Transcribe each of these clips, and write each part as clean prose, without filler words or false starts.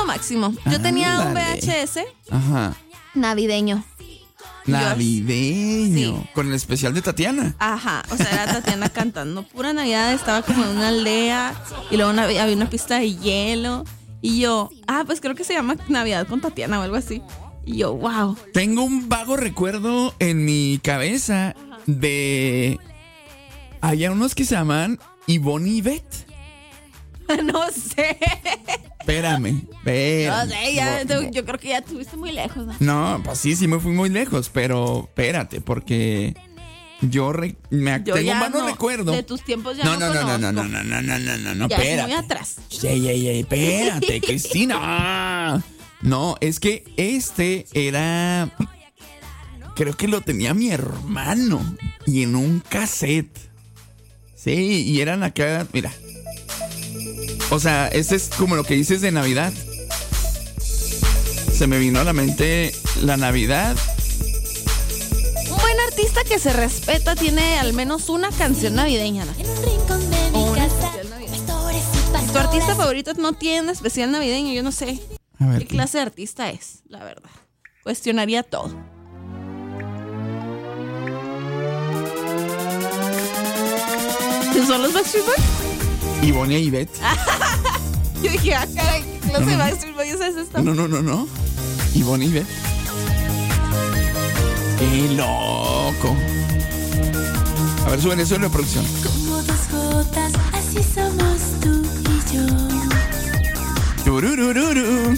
máximo. Yo tenía un VHS navideño. Navideño. Sí. Con el especial de Tatiana. Ajá, o sea, era Tatiana cantando pura Navidad, estaba como en una aldea y luego había una pista de hielo y yo, pues creo que se llama Navidad con Tatiana o algo así. Y yo, wow. Tengo un vago recuerdo en mi cabeza de... Había unos que se llaman Ivonne y Beth. No sé. Espérame. No sé, yo creo que ya estuviste muy lejos, ¿no? No, pues sí me fui muy lejos, pero espérate, porque yo tengo un vano recuerdo. De tus tiempos ya no conozco. No, ya espérate. es muy atrás. Espérate, Cristina. No, es que era... Creo que lo tenía mi hermano y en un cassette. Sí, y eran acá, mira. O sea, este es como lo que dices de Navidad. Se me vino a la mente la Navidad. Un buen artista que se respeta tiene al menos una canción navideña, ¿no? En un rincón de mi casa. Tu artista favorito no tiene un especial navideño, yo no sé A ver, qué clase de artista es, la verdad. Cuestionaría todo. ¿Son los Backstreet Boys? Ivonne y Beth. Yo dije, caray, ¿qué clase de Backstreet Boys es esta? No. Ivonne y Beth. ¡Qué loco! A ver, suben eso en la producción. Como dos gotas, así somos tú y yo. Tururururu.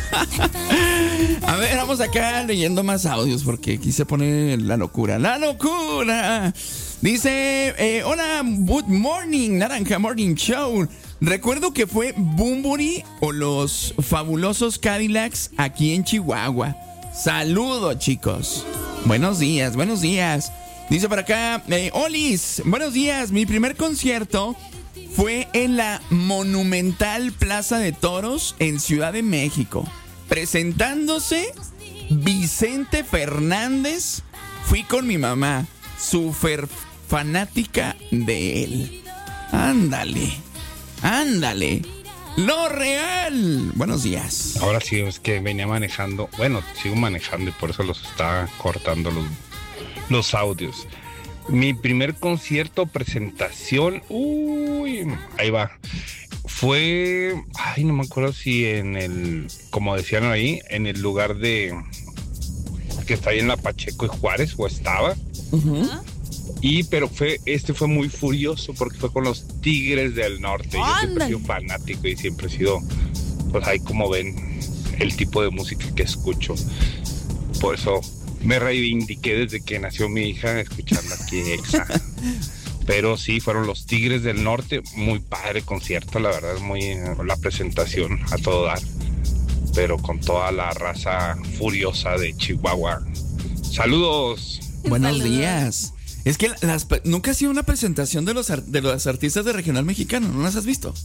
A ver, vamos acá leyendo más audios porque aquí se pone la locura. ¡La locura! Dice, hola, good morning, Naranja Morning Show. Recuerdo que fue Bunbury o los fabulosos Cadillacs aquí en Chihuahua. Saludos, chicos. Buenos días. Dice por acá, Olis, buenos días. Mi primer concierto fue en la monumental Plaza de Toros en Ciudad de México. Presentándose Vicente Fernández. Fui con mi mamá, súper fanática de él. Ándale. Lo real. Buenos días. Ahora sí, es que venía manejando. Bueno, sigo manejando y por eso los está cortando los audios. Mi primer concierto, presentación. Ahí va. Fue. No me acuerdo si como decían ahí, en el lugar que está ahí en la Pacheco y Juárez, o estaba. Pero fue muy furioso porque fue con los Tigres del Norte. Yo siempre he sido fanático y siempre he sido, pues ahí como ven, el tipo de música que escucho. Por eso me reivindiqué desde que nació mi hija escuchando aquí Exa. Pero sí, fueron los Tigres del Norte. Muy padre concierto, la verdad, la presentación a todo dar. Pero con toda la raza furiosa de Chihuahua. ¡Saludos! Buenos días. Es que nunca ha sido una presentación de los artistas de regional mexicano, ¿no las has visto?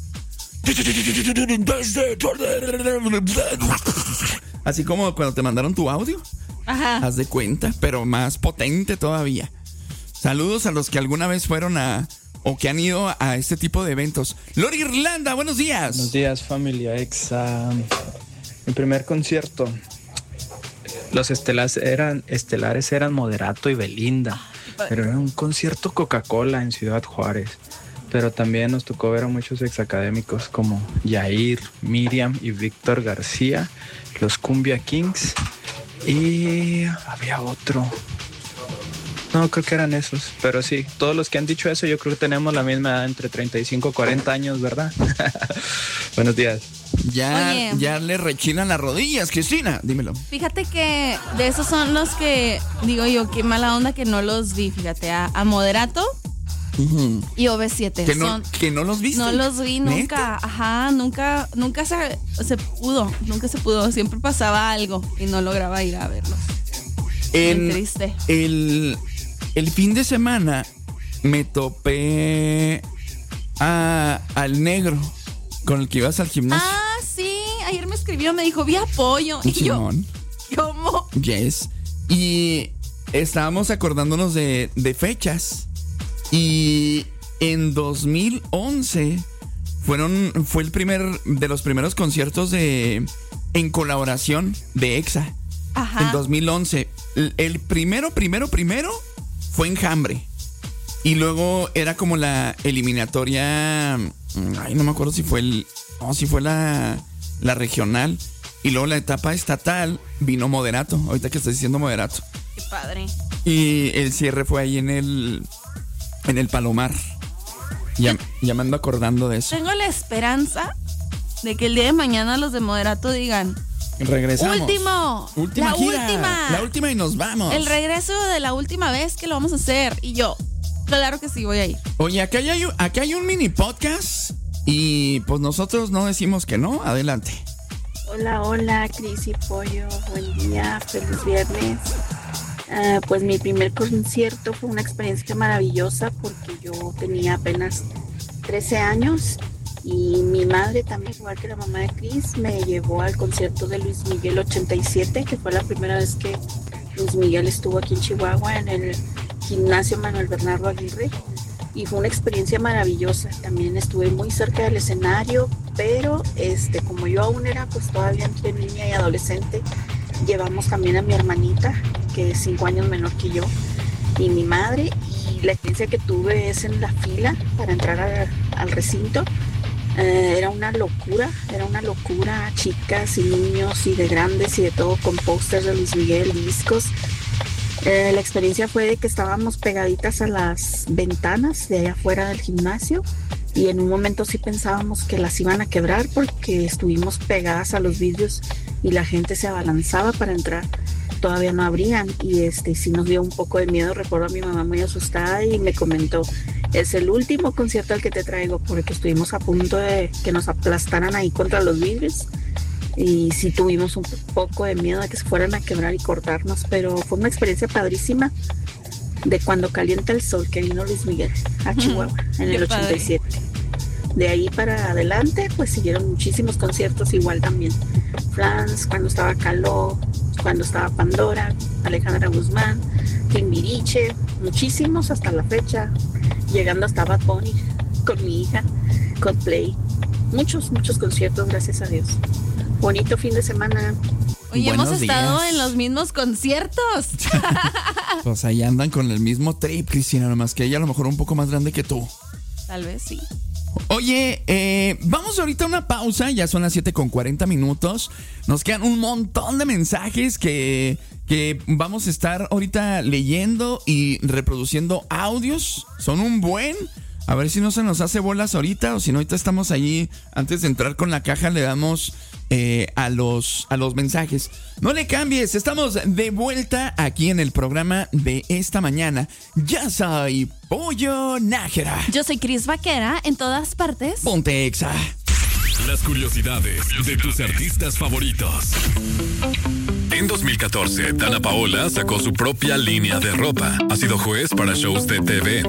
Así como cuando te mandaron tu audio. Ajá. Haz de cuenta, pero más potente todavía. Saludos a los que alguna vez fueron o que han ido a este tipo de eventos. Lori Irlanda, buenos días. Buenos días, familia Exa. Mi primer concierto. Los estelares eran Moderato y Belinda. Pero era un concierto Coca-Cola en Ciudad Juárez. Pero también nos tocó ver a muchos exacadémicos como Yair, Miriam y Víctor García, los Cumbia Kings. Y había otro. No, creo que eran esos. Pero sí, todos los que han dicho eso, yo creo que tenemos la misma edad, entre 35 y 40 años, ¿verdad? Buenos días. Ya le rechinan las rodillas, Cristina, dímelo. Fíjate que de esos son los que, digo yo, qué mala onda que no los vi, fíjate, a Moderato y OV7. ¿Que no los viste? No los vi nunca, ¿Neta? nunca se pudo, siempre pasaba algo y no lograba ir a verlos. Muy triste. El fin de semana me topé al negro con el que ibas al gimnasio. Sí, ayer me escribió, me dijo, vi apoyo. Y Simón. yo, ¿cómo? Yes. Y estábamos acordándonos de fechas. Y en 2011 fue de los primeros conciertos en colaboración de EXA. Ajá. En 2011. El primero fue Enjambre. Y luego era como la eliminatoria. Ay, no me acuerdo si fue la regional. Y luego la etapa estatal vino Moderato. Ahorita que estás diciendo Moderato. Qué padre. Y el cierre fue ahí en el Palomar. Ya me ando acordando de eso. Tengo la esperanza de que el día de mañana los de Moderato digan: regresamos. Última gira. La última y nos vamos. El regreso de la última vez que lo vamos a hacer. Y yo, claro que sí, voy a ir. Oye, acá hay un mini podcast. Y pues nosotros no decimos que no. Adelante. Hola, Cris y Pollo. Buen día, feliz viernes. Pues mi primer concierto fue una experiencia maravillosa porque yo tenía apenas 13 años y mi madre también, igual que la mamá de Cris, me llevó al concierto de Luis Miguel 87, que fue la primera vez que Luis Miguel estuvo aquí en Chihuahua en el gimnasio Manuel Bernardo Aguirre, y fue una experiencia maravillosa. También estuve muy cerca del escenario, pero como yo aún era pues todavía entre niña y adolescente, llevamos también a mi hermanita, que es 5 años menor que yo, y mi madre, y la experiencia que tuve es en la fila para entrar al recinto. Era una locura, chicas y niños y de grandes y de todo, con pósters de Luis Miguel, discos. La experiencia fue de que estábamos pegaditas a las ventanas de allá afuera del gimnasio, y en un momento sí pensábamos que las iban a quebrar porque estuvimos pegadas a los vidrios y la gente se abalanzaba para entrar. Todavía no abrían y sí nos dio un poco de miedo. Recuerdo a mi mamá muy asustada y me comentó: es el último concierto al que te traigo, porque estuvimos a punto de que nos aplastaran ahí contra los vidrios. Y sí tuvimos un poco de miedo de que se fueran a quebrar y cortarnos, pero fue una experiencia padrísima de cuando calienta el sol, que vino Luis Miguel a Chihuahua en el 87. De ahí para adelante pues siguieron muchísimos conciertos, igual también Flans, cuando estaba Caló, cuando estaba Pandora, Alejandra Guzmán, Timbiriche, muchísimos hasta la fecha, llegando hasta Bad Bunny con mi hija, Coldplay. Muchos conciertos, gracias a Dios. Bonito fin de semana. Oye, Buenos hemos estado días. en los mismos conciertos. Pues ahí andan con el mismo trip, Cristina, nomás que ella a lo mejor un poco más grande que tú. Tal vez sí. Oye, vamos ahorita a una pausa, ya son las 7:40. Nos quedan un montón de mensajes que vamos a estar ahorita leyendo y reproduciendo audios. Son un buen. A ver si no se nos hace bolas ahorita, o si no, ahorita estamos allí. Antes de entrar con la caja le damos a los mensajes. No le cambies, estamos de vuelta aquí en el programa de esta mañana. Ya soy Pollo Nájera. Yo soy Cris Vaquera, en todas partes. Ponte Exa. Las curiosidades de tus artistas favoritos. En 2014, Dana Paola sacó su propia línea de ropa. Ha sido juez para shows de TV,